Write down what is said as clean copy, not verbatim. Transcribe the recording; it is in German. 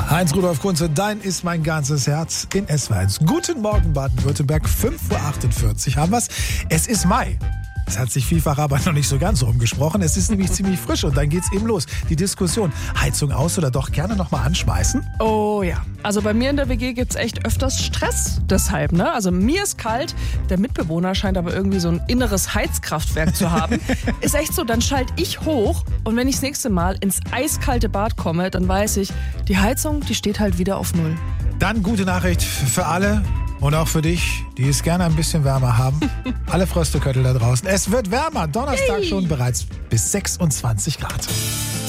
Heinz Rudolf Kunze, dein ist mein ganzes Herz in S1. Guten Morgen Baden-Württemberg, 5.48 Uhr haben wir's. Es ist Mai. Es hat sich vielfach aber noch nicht so ganz rumgesprochen. Es ist nämlich ziemlich frisch und dann geht's eben los. Die Diskussion, Heizung aus oder doch gerne nochmal anschmeißen? Oh ja, also bei mir in der WG gibt's echt öfters Stress deshalb, ne? Also mir ist kalt, der Mitbewohner scheint aber irgendwie so ein inneres Heizkraftwerk zu haben. Ist echt so, dann schalte ich hoch und wenn ich das nächste Mal ins eiskalte Bad komme, dann weiß ich, die Heizung, die steht halt wieder auf Null. Dann gute Nachricht für alle. Und auch für dich, die es gerne ein bisschen wärmer haben. Alle Frösteköttel da draußen. Es wird wärmer. Donnerstag schon bereits bis 26 Grad.